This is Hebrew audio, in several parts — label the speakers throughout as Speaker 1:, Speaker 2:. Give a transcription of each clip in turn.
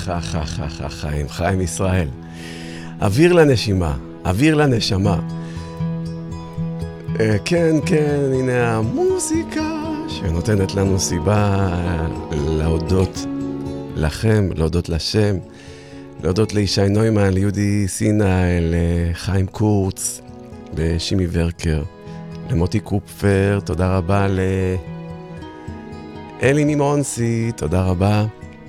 Speaker 1: חיים ישראל. אוויר לנשימה, אוויר לנשמה. כן, הנה המוזיקה שנותנת לנו סיבה להודות לכם, להודות לשם, להודות לישי נוימן, ליהודי סיני, לחיים קורץ, לשימי ורקר, למוטי קופפר, תודה רבה לאלי מימונסי, תודה רבה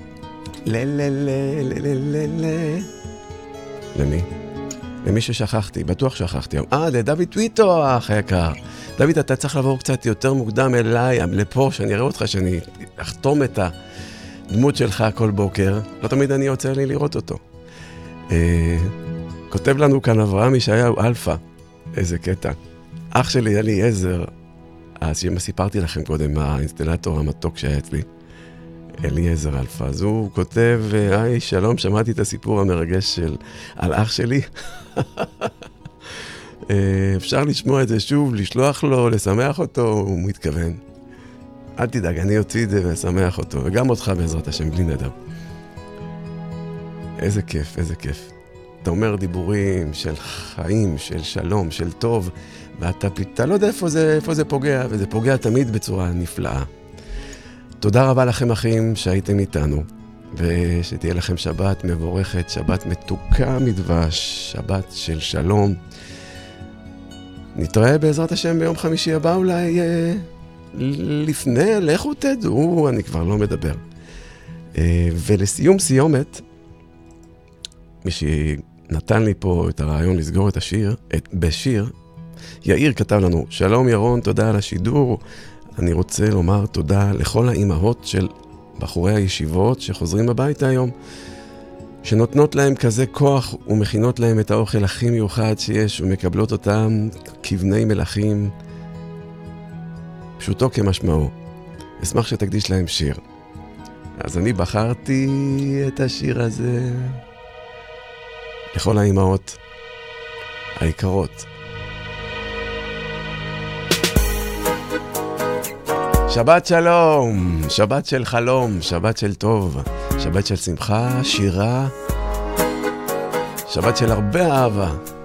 Speaker 1: למי? למי ששכחתי, בטוח שכחתי. לדוד טוויטו, האח היקר. דוד, אתה צריך לעבור קצת יותר מוקדם אליי, לפה, שאני אראה אותך, שאני אחתום את הדמות שלך כל בוקר. לא תמיד אני יוצא לי לראות אותו. כותב לנו כאן אברהם ישעיהו אלפא. איזה קטע. אח שלי, אליעזר, אז סיפרתי לכם קודם, האינסטלטור המתוק שהיה אצלי, אליעזר אלפא. אז הוא כותב, היי, שלום, שמעתי את הסיפור המרגש על אח שלי. אפשר לשמוע את זה שוב, לשלוח לו, לשמח אותו, הוא מתכוון. אל תדאג, אני אוציא את זה ואשמח אותו, וגם אותך בעזרת השם, בלי נדר. איזה כיף, איזה כיף. אתה אומר דיבורים של חיים, של שלום, של טוב, ואתה לא יודע איפה זה פוגע, וזה פוגע תמיד בצורה נפלאה. תודה רבה לכם אחים שהייתם איתנו, ושתהיה לכם שבת מבורכת, שבת מתוקה מדבש, שבת של שלום. נתראה בעזרת השם ביום חמישי הבא, אולי לפני, לכו תדעו, אני כבר לא מדבר. ולסיום סיומת, מי שנתן לי פה את הרעיון לסגור את השיר, בשיר, יאיר כתב לנו, שלום ירון, תודה על השידור. אני רוצה לומר תודה לכל האימהות של בחורי הישיבות שחוזרים הביתה היום, שנותנות להם כזה כוח ומכינות להם את האוכל הכי מיוחד שיש, ומקבלות אותם כבני מלאכים, פשוטו כמשמעו. אשמח שתקדיש להם שיר. אז אני בחרתי את השיר הזה לכל האימהות היקרות. שבת שלום, שבת של חלום, שבת של טוב, שבת של שמחה, שירה, שבת של הרבה אהבה.